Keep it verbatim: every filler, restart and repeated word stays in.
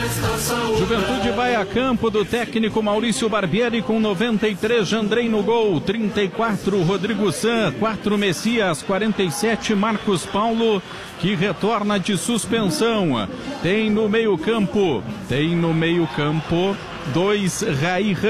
Juventude vai a campo do técnico Maurício Barbieri com noventa e três, Jandrei no gol, trinta e quatro, Rodrigo San, quatro, Messias, quarenta e sete, Marcos Paulo, que retorna de suspensão. Tem no meio campo, tem no meio campo, dois, Raí